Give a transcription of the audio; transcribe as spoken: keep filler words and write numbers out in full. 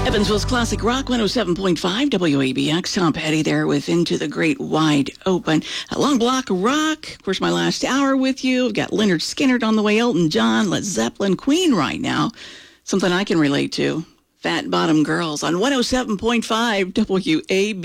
Evansville's Classic Rock one oh seven point five W A B X. Tom Petty there with Into the Great Wide Open. A long block of rock. Of course, my last hour with you. I've got Leonard Skinner on the way, Elton John, Led Zeppelin, Queen right now. Something I can relate to. Fat Bottom Girls on one oh seven point five W A B X.